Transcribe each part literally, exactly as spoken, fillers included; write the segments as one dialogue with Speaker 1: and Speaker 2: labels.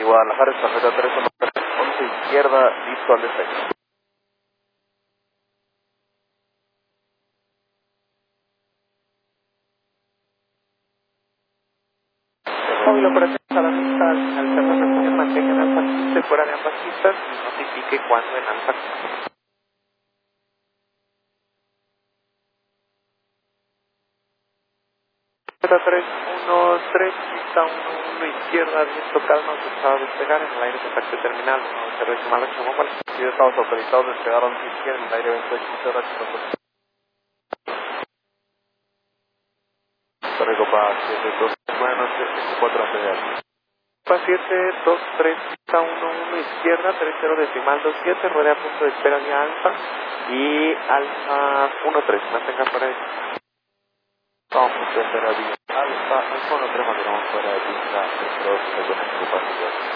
Speaker 1: Guadalajara, estafeta tres once izquierda, listo al despegue. Móvil operación a la vista, al cerrar la señal mantenga en alfa quince fuera de ambas pistas y notifique cuando en alfa quince. tres uno tres, pista uno uno izquierda, viento calma, autorizado a despegar en el aire contacto terminal, uno cero decimal ocho móvil. Si estamos autorizados a despegar once izquierda en el aire veintiocho cero ocho. Corrego para siete dos nueve nueve cuatro anterior. Para siete dos tres, pista uno uno izquierda, tres cero decimal dos siete, rueda a punto de espera vía alfa y alfa uno tres, mantenga fuera de vamos a espera vía alfa, alfa uno tres, mantenemos fuera de pista, dos con la ocupación.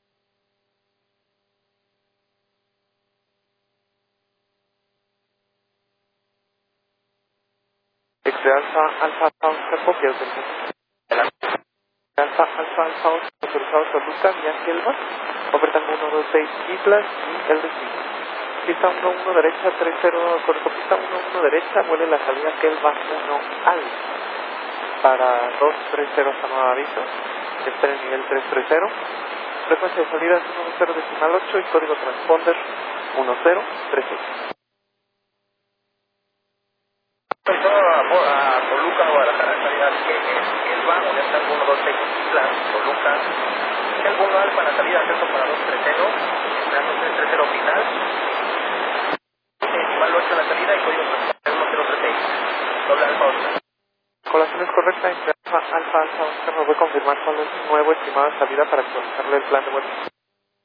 Speaker 1: Ex alfa, alfa, alfa, alfa, copias del mundo. Alfa, alfa, alfa, autorizado Toluca, vía Selva, ofertando uno dos seis Islas y el destino. Pista uno uno derecha, tres cero, correcto, pista uno uno derecha, vuele la salida Selva uno al para dos tres cero hasta nuevo aviso, espera el nivel tres tres cero, frecuencia de salida es uno cero decimal ocho y código transponder uno cero tres seis. A Toluca, Guadalajara, salida Selva, orienta el uno dos seis Islas, Toluca, el uno al para salida acceso para dos tres cero, esperando tres tres cero final, decimal ocho la salida y código transponder uno cero tres seis, doble alfa Oscar. Colación es correcta entre alfa, alfa, alfa, Oscar, nos voy a confirmar cuál es su nuevo estimado de salida para actualizarle el plan de vuelo.